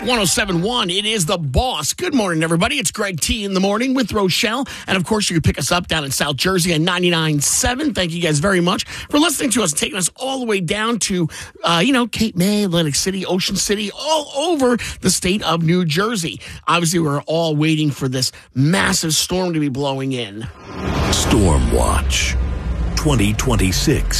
1071, it is The Boss. Good morning, everybody. It's Greg T in the morning with Rochelle. And, of course, you can pick us up down in South Jersey at 99.7. Thank you guys very much for listening to us, taking us all the way down to, Cape May, Atlantic City, Ocean City, all over the state of New Jersey. Obviously, we're all waiting for this massive storm to be blowing in. Storm Watch 2026.